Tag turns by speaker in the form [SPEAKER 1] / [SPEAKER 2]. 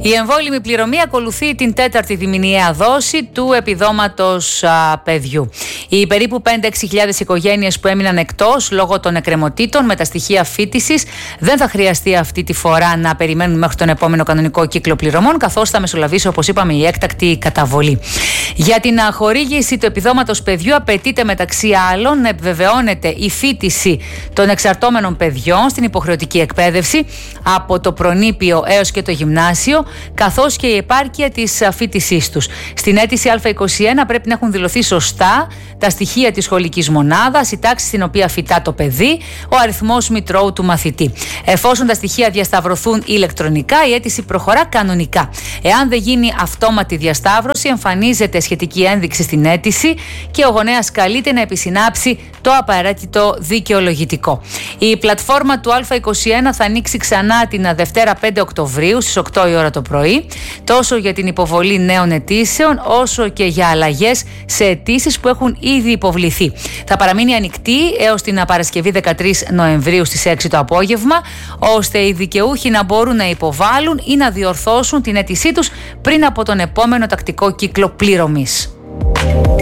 [SPEAKER 1] Η εμβόλυμη πληρωμή ακολουθεί την τέταρτη διμηνιαία δόση του επιδόματος παιδιού. Οι περίπου 5-6 οικογένειες που έμειναν εκτός λόγω των εκκρεμωτήτων με τα στοιχεία φοιτησης δεν θα χρειαστεί αυτή τη φορά να περιμένουν μέχρι τον επόμενο κανονικό κύκλο πληρωμών, καθώς θα μεσολαβήσει, όπως είπαμε, η έκτακτη καταβολή. Για την χορήγηση του επιδόματος παιδιού απαιτείται μεταξύ άλλων να επιβεβαιώνεται η φοιτηση των εξαρτώμενων παιδιών στην υποχρεωτική εκπαίδευση από το προνήπιο έως και το γυμνάσιο, καθώς και η επάρκεια της φοιτησής τους. Στην αίτηση Α21 πρέπει να έχουν δηλωθεί σωστά τα στοιχεία της σχολικής μονάδας, η τάξη στην οποία φοιτά το παιδί, ο αριθμός μητρώου του μαθητή. Εφόσον τα στοιχεία διασταυρωθούν ηλεκτρονικά, η αίτηση προχωρά κανονικά. Εάν δεν γίνει αυτόματη διασταύρωση, εμφανίζεται σχετική ένδειξη στην αίτηση και ο γονέας καλείται να επισυνάψει το απαραίτητο δικαιολογητικό. Η πλατφόρμα του Α21 θα ανοίξει ξανά την Δευτέρα 5 Οκτωβρίου στις 8 η ώρα το πρωί, τόσο για την υποβολή νέων αιτήσεων όσο και για αλλαγές σε αιτήσεις που έχουν ήδη υποβληθεί. Θα παραμείνει ανοιχτή έως την Παρασκευή 13 Νοεμβρίου στις 6 το απόγευμα, ώστε οι δικαιούχοι να μπορούν να υποβάλουν ή να διορθώσουν την αίτησή τους πριν από τον επόμενο τακτικό κύκλο πληρωμής.